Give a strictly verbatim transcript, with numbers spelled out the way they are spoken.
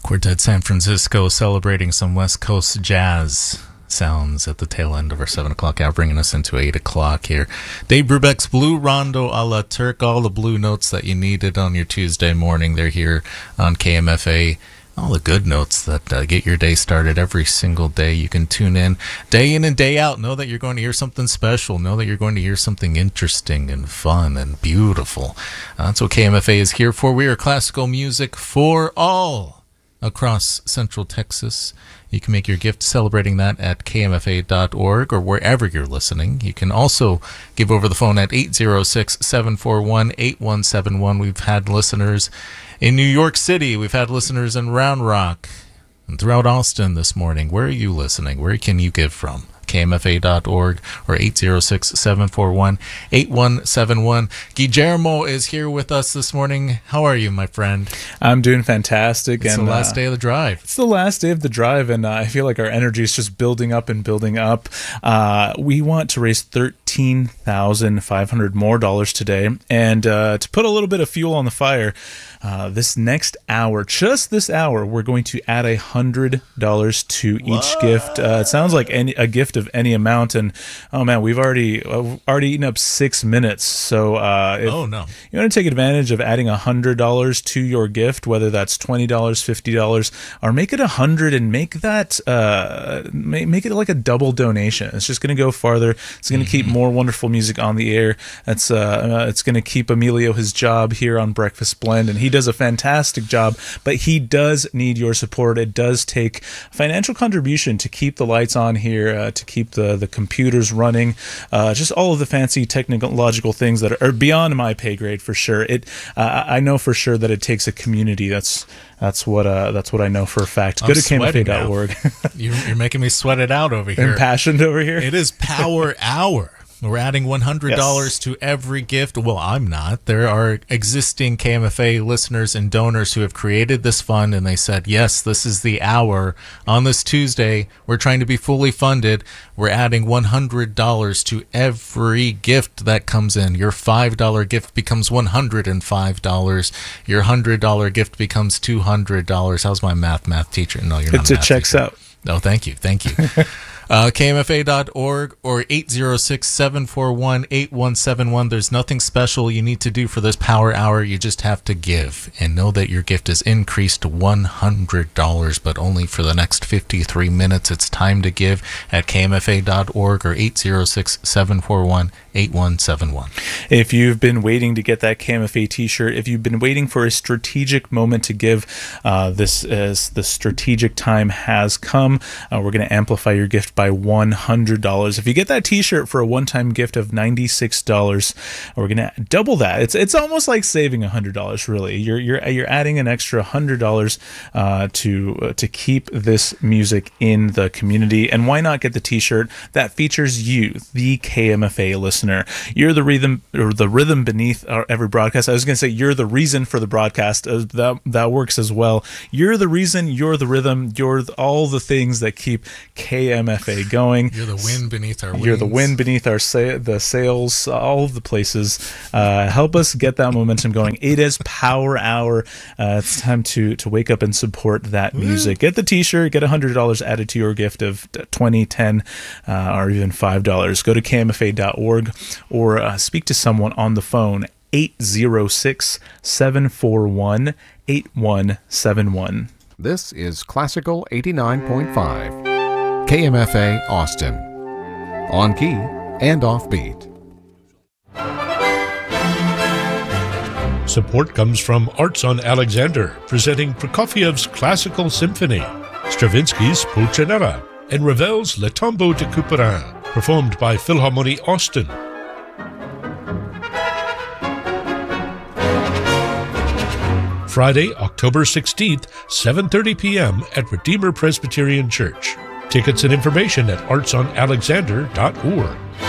Quartet San Francisco celebrating some West Coast jazz sounds at the tail end of our seven o'clock hour, bringing us into eight o'clock here. Dave Brubeck's Blue Rondo a la Turk, all the blue notes that you needed on your Tuesday morning. They're here on K M F A. All the good notes that uh, get your day started every single day. You can tune in day in and day out. Know that you're going to hear something special. Know that you're going to hear something interesting and fun and beautiful. Uh, that's what K M F A is here for. We are classical music for all across Central Texas. You can make your gift celebrating that at K M F A dot org or wherever you're listening. You can also give over the phone at eight zero six, seven four one, eight one seven one. We've had listeners in New York City. We've had listeners in Round Rock and throughout Austin this morning. Where are you listening? Where can you give from? K M F A dot org or eight zero six, seven four one, eight one seven one. Guillermo is here with us this morning. How are you, my friend? I'm doing fantastic. It's and the last uh, day of the drive. It's the last day of the drive, and uh, I feel like our energy is just building up and building up. Uh, we want to raise thirteen thousand five hundred dollars more dollars today, and uh, to put a little bit of fuel on the fire, uh, this next hour, just this hour, we're going to add one hundred dollars to each what? gift. Uh, it sounds like any, a gift of any amount, and oh man, we've already uh, already eaten up six minutes. So uh, if oh no, you want to take advantage of adding one hundred dollars to your gift, whether that's twenty dollars, fifty dollars, or make it one hundred dollars and make that uh, make, make it like a double donation. It's just going to go farther. It's going to mm-hmm. keep more wonderful music on the air. It's uh, uh, it's going to keep Emilio his job here on Breakfast Blend, and he does a fantastic job. But he does need your support. It does take financial contribution to keep the lights on here, uh, to keep the the computers running, uh, just all of the fancy technological things that are, are beyond my pay grade for sure. It uh, I know for sure that it takes a community. That's that's what uh, that's what I know for a fact. I'm Go to K M F A dot org. you're, you're making me sweat it out over here. Impassioned over here. It is Power Hour. We're adding one hundred dollars yes. to every gift. Well, I'm not. There are existing K M F A listeners and donors who have created this fund, and they said, yes, this is the hour. On this Tuesday, we're trying to be fully funded. We're adding one hundred dollars to every gift that comes in. Your five dollar gift becomes one hundred five dollars. Your one hundred dollar gift becomes two hundred dollars. How's my math math teacher? No, you're not. It checks teacher. out. No, thank you. Thank you. Uh, K M F A dot org or eight zero six, seven four one, eight one seven one. There's nothing special you need to do for this Power Hour. You just have to give and know that your gift is increased to one hundred dollars, but only for the next fifty-three minutes. It's time to give at K M F A dot org or eight zero six, seven four one, eight one seven one. If you've been waiting to get that K M F A t-shirt, if you've been waiting for a strategic moment to give, uh, this is the strategic time has come. Uh, we're going to amplify your gift by one hundred dollars. If you get that t-shirt for a one-time gift of ninety-six dollars, we're going to double that. It's it's almost like saving one hundred dollars, really. You're you're you're adding an extra one hundred dollars uh, to uh, to keep this music in the community. And why not get the t-shirt that features you, the K M F A listener? You're the rhythm or the rhythm beneath our every broadcast. I was going to say you're the reason for the broadcast. Uh, that that works as well. You're the reason, you're the rhythm, you're the, all the things that keep K M F A going. You're the wind beneath our wings. You're the wind beneath our sa- the sails, all of the places. Uh, help us get that momentum going. It is Power Hour. Uh, it's time to to wake up and support that music. Get the t-shirt, get one hundred dollars added to your gift of twenty, ten, uh, or even five dollars. Go to K M F A dot org or uh, speak to someone on the phone, eight zero six, seven four one, eight one seven one. This is Classical eighty-nine point five, K M F A Austin, on key and offbeat. Support comes from Arts on Alexander, presenting Prokofiev's Classical Symphony, Stravinsky's Pulcinella, and Ravel's Le Tombeau de Couperin, performed by Philharmonie Austin. Friday, October sixteenth, seven thirty p.m. at Redeemer Presbyterian Church. Tickets and information at arts on alexander dot org.